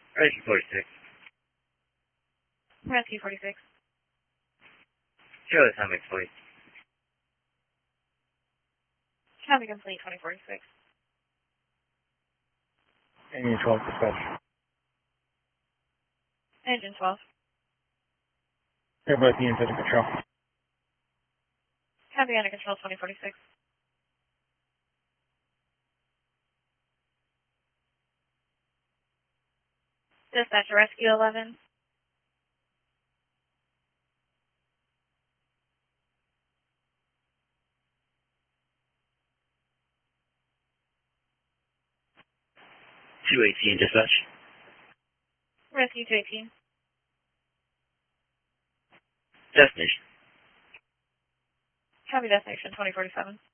Rescue 46. Rescue 46. Show us how much voice. Copy complete 2046. Engine 12 dispatch. Engine 12. Everybody be in under control. Copy under control 2046. Dispatch Rescue 11. in dispatch. Rescue 218. Destination. Copy destination 2047.